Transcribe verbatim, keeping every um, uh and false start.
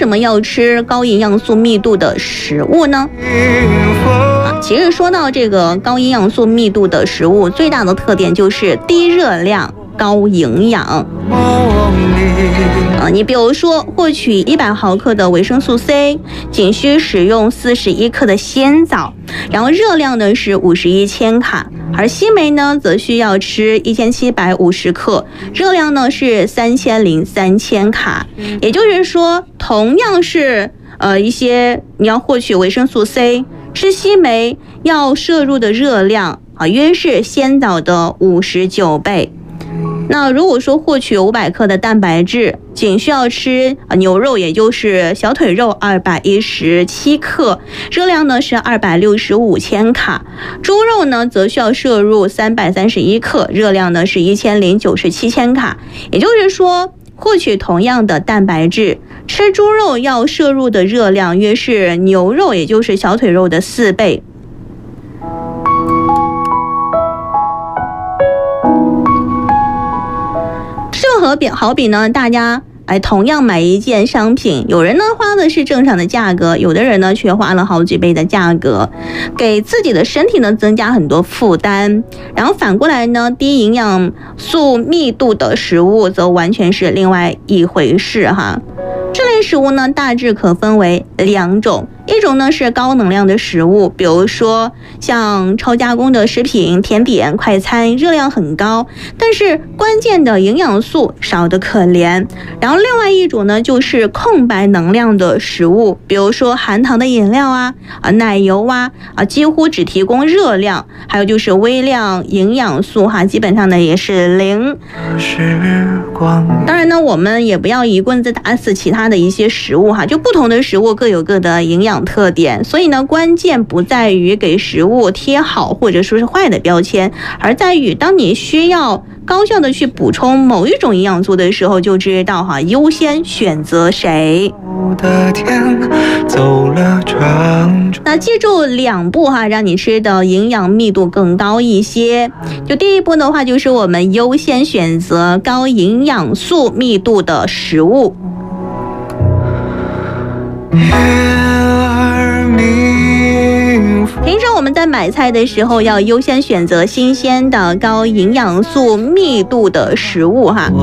么要吃高营养素密度的食物呢？啊，其实说到这个高营养素密度的食物，最大的特点就是低热量、高营养。啊，你比如说获取一百毫克的维生素 C， 仅需使用四十一克的鲜枣，然后热量呢是五十一千卡，而西梅呢则需要吃一千七百五十克，热量呢是三千零三千卡。也就是说，同样是呃一些你要获取维生素 C， 吃西梅要摄入的热量啊约是鲜枣的五十九倍。那如果说获取五百克的蛋白质，仅需要吃牛肉，也就是小腿肉二百一十七克，热量呢是二百六十五千卡。猪肉呢则需要摄入三百三十一克，热量呢是一千零九十七千卡。也就是说，获取同样的蛋白质，吃猪肉要摄入的热量约是牛肉，也就是小腿肉的四倍。这和比好比呢，大家哎同样买一件商品，有人呢花的是正常的价格，有的人呢却花了好几倍的价格，给自己的身体呢增加很多负担。然后反过来呢，低营养素密度的食物则完全是另外一回事哈。这类食物呢大致可分为两种，一种呢是高能量的食物，比如说像超加工的食品、甜点、快餐，热量很高，但是关键的营养素少得可怜。然后另外一种呢就是空白能量的食物，比如说含糖的饮料啊、啊奶油啊、啊几乎只提供热量，还有就是微量营养素哈，基本上呢也是零。当然呢，我们也不要一棍子打死其他的一些食物哈，就不同的食物各有各的营养特点，所以呢，关键不在于给食物贴好或者说是坏的标签，而在于当你需要高效的去补充某一种营养素的时候，就知道哈优先选择谁。那记住两步哈，让你吃的营养密度更高一些。就第一步的话，就是我们优先选择高营养素密度的食物。平时我们在买菜的时候要优先选择新鲜的高营养素密度的食物哈。